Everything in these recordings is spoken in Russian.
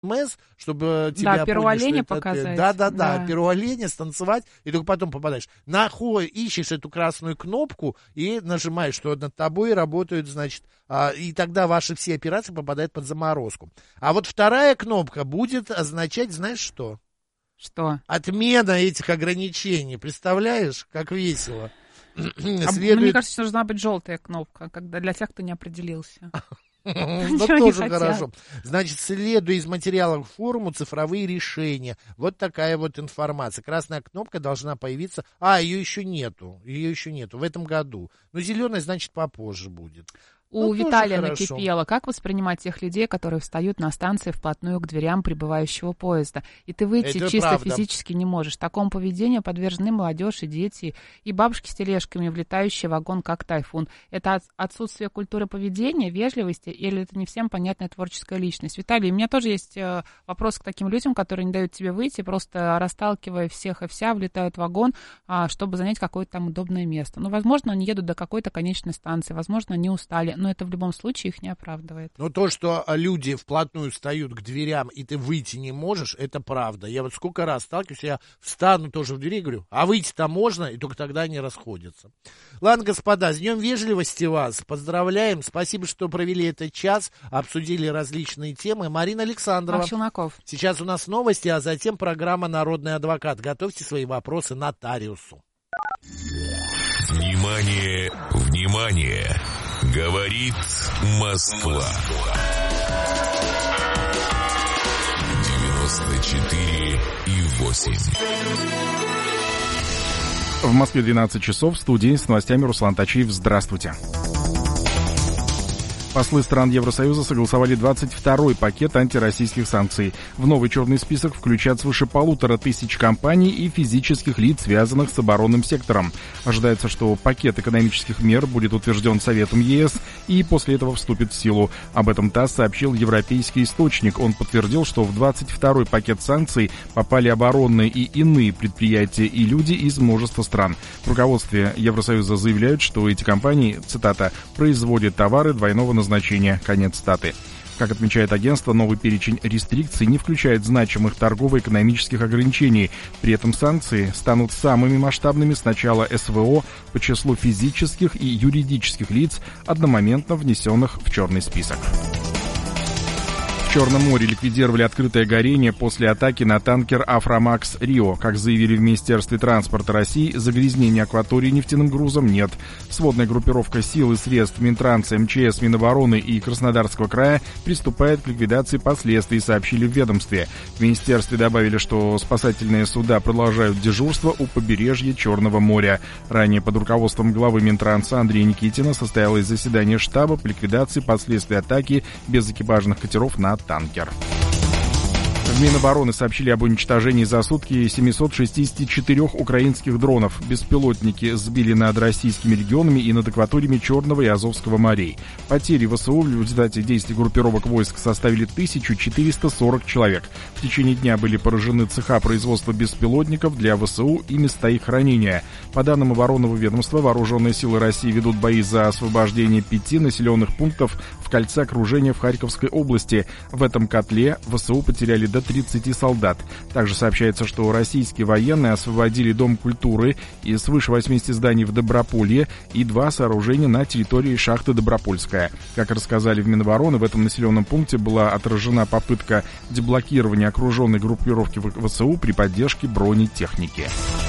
чтобы тебя первооленя показать. Да, первооленя станцевать, и только потом попадаешь. Ищешь эту красную кнопку и нажимаешь, что над тобой работают, значит, и тогда ваши все операции попадают под заморозку. А вот вторая кнопка будет означать, знаешь что? Что? Отмена этих ограничений. Представляешь, как весело? Мне кажется, что должна быть желтая кнопка, когда для тех, кто не определился. Ну, тоже хорошо. Значит, следуя из материалов форума цифровые решения. Вот такая вот информация. Красная кнопка должна появиться. Ее еще нету в этом году. Но зеленая, значит, попозже будет. У Виталия накипело. Как воспринимать тех людей, которые встают на станции вплотную к дверям прибывающего поезда? И ты выйти это чисто правда. Физически не можешь. Такому поведению подвержены молодежь и дети, и бабушки с тележками, влетающие в вагон как тайфун. Это отсутствие культуры поведения, вежливости, или это не всем понятная творческая личность? Виталий, у меня тоже есть вопрос к таким людям, которые не дают тебе выйти, просто расталкивая всех и вся, влетают в вагон, чтобы занять какое-то там удобное место. Возможно, они едут до какой-то конечной станции, возможно, они устали, но это в любом случае их не оправдывает. Но то, что люди вплотную встают к дверям, и ты выйти не можешь, это правда. Я вот сколько раз сталкиваюсь, я встану тоже в двери и говорю, выйти-то можно, и только тогда они расходятся. Ладно, господа, с Днем вежливости вас, поздравляем, спасибо, что провели этот час, обсудили различные темы. Марина Александрова. Челноков. Сейчас у нас новости, а затем программа «Народный адвокат». Готовьте свои вопросы нотариусу. Внимание, внимание! Говорит Москва. 94,8. В Москве 12 часов. В студии с новостями Руслан Тачиев. Здравствуйте. Послы стран Евросоюза согласовали 22-й пакет антироссийских санкций. В новый черный список включат свыше 1500 компаний и физических лиц, связанных с оборонным сектором. Ожидается, что пакет экономических мер будет утвержден Советом ЕС и после этого вступит в силу. Об этом ТАСС сообщил европейский источник. Он подтвердил, что в 22-й пакет санкций попали оборонные и иные предприятия и люди из множества стран. В руководстве Евросоюза заявляют, что эти компании, цитата, производят товары двойного назначения. Конец цитаты. Как отмечает агентство, новый перечень рестрикций не включает значимых торгово-экономических ограничений. При этом санкции станут самыми масштабными с начала СВО по числу физических и юридических лиц, одномоментно внесенных в черный список. В Черном море ликвидировали открытое горение после атаки на танкер «Афромакс Рио». Как заявили в Министерстве транспорта России, загрязнения акватории нефтяным грузом нет. Сводная группировка сил и средств Минтранса, МЧС, Минобороны и Краснодарского края приступает к ликвидации последствий, сообщили в ведомстве. В Министерстве добавили, что спасательные суда продолжают дежурство у побережья Черного моря. Ранее под руководством главы Минтранса Андрея Никитина состоялось заседание штаба по ликвидации последствий атаки безэкипажных катеров на танкер. В Минобороны сообщили об уничтожении за сутки 764 украинских дронов. Беспилотники сбили над российскими регионами и над акваториями Черного и Азовского морей. Потери ВСУ в результате действий группировок войск составили 1440 человек. В течение дня были поражены цеха производства беспилотников для ВСУ и места их хранения. По данным оборонного ведомства, вооруженные силы России ведут бои за освобождение 5 населенных пунктов в кольце окружения в Харьковской области. В этом котле ВСУ потеряли до 30 солдат. Также сообщается, что российские военные освободили Дом культуры и свыше 80 зданий в Доброполье и 2 сооружения на территории шахты Добропольская. Как рассказали в Минобороны, в этом населенном пункте была отражена попытка деблокирования окруженной группировки ВСУ при поддержке бронетехники.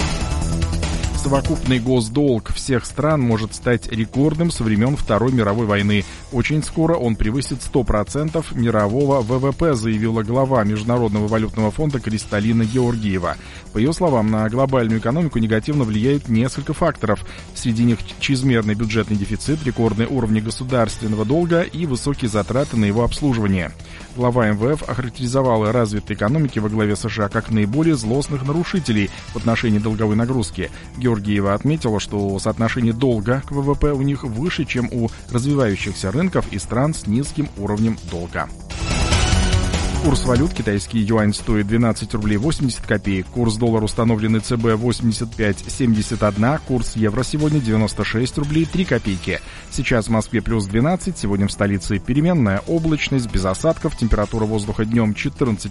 Совокупный госдолг всех стран может стать рекордным со времен Второй мировой войны. Очень скоро он превысит 100% мирового ВВП, заявила глава Международного валютного фонда Кристалина Георгиева. По ее словам, на глобальную экономику негативно влияют несколько факторов. Среди них чрезмерный бюджетный дефицит, рекордные уровни государственного долга и высокие затраты на его обслуживание. Глава МВФ охарактеризовала развитые экономики во главе США как наиболее злостных нарушителей в отношении долговой нагрузки. Георгиева отметила, что соотношение долга к ВВП у них выше, чем у развивающихся рынков и стран с низким уровнем долга. Курс валют: китайский юань стоит 12 рублей 80 копеек, курс доллара, установленный ЦБ, 85,71, курс евро сегодня 96 рублей 3 копейки. Сейчас в Москве плюс 12, сегодня в столице переменная облачность, без осадков, температура воздуха днем 14